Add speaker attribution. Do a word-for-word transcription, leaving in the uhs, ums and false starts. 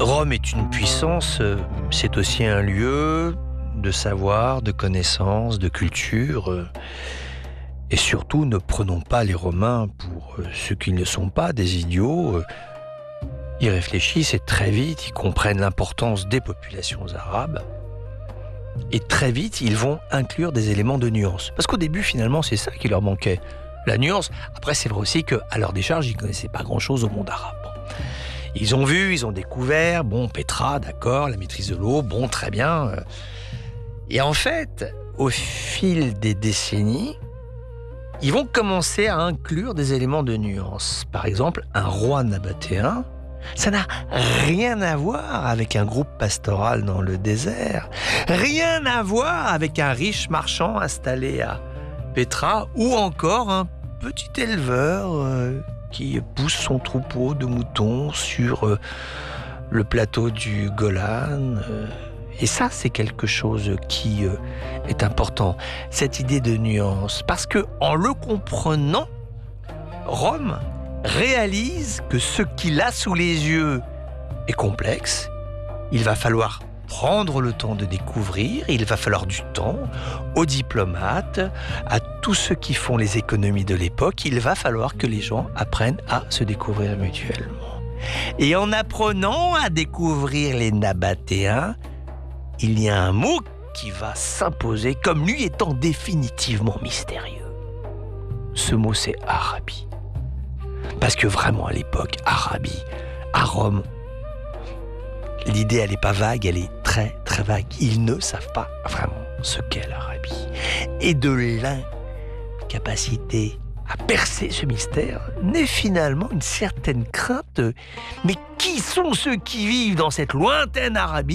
Speaker 1: Rome est une puissance, euh, c'est aussi un lieu de savoir, de connaissance, de culture. euh, Et surtout, ne prenons pas les Romains pour euh, ceux qui ne sont pas, des idiots. euh, Ils réfléchissent et très vite, ils comprennent l'importance des populations arabes. Et très vite, ils vont inclure des éléments de nuance. Parce qu'au début, finalement, c'est ça qui leur manquait. La nuance. Après, c'est vrai aussi qu'à leur décharge, ils ne connaissaient pas grand-chose au monde arabe. Bon. Ils ont vu, ils ont découvert, bon, Petra, d'accord, la maîtrise de l'eau, bon, très bien. euh. Et en fait, au fil des décennies, ils vont commencer à inclure des éléments de nuance. Par exemple, un roi nabatéen, ça n'a rien à voir avec un groupe pastoral dans le désert, rien à voir avec un riche marchand installé à Petra, ou encore un petit éleveur euh, qui pousse son troupeau de moutons sur euh, le plateau du Golan. euh. Et ça, c'est quelque chose qui euh, est important, cette idée de nuance, parce que en le comprenant, Rome réalise que ce qu'il a sous les yeux est complexe. Il va falloir prendre le temps de découvrir, il va falloir du temps aux diplomates, à tous ceux qui font les économies de l'époque. Il va falloir que les gens apprennent à se découvrir mutuellement. Et en apprenant à découvrir les Nabatéens, il y a un mot qui va s'imposer comme lui étant définitivement mystérieux. Ce mot, c'est Arabie. Parce que vraiment, à l'époque, Arabie, à Rome, l'idée, elle n'est pas vague, elle est très, très vague. Ils ne savent pas vraiment ce qu'est l'Arabie. Et de l'incapacité à percer ce mystère naît finalement une certaine crainte. Mais qui sont ceux qui vivent dans cette lointaine Arabie ?